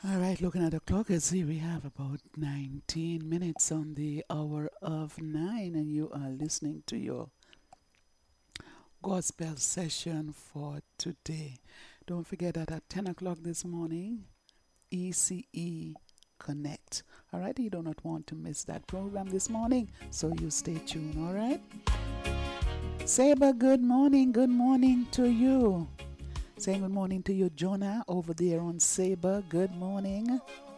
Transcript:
All right, looking at the clock, I see we have about 19 minutes on the hour of 9, and you are listening to your gospel session for today. Don't forget that at 10 o'clock this morning, ECE Connect. All right, you do not want to miss that program this morning, so you stay tuned, all right? Saber, good morning to you. Saying good morning to you, Jonah, over there on Saber. Good morning.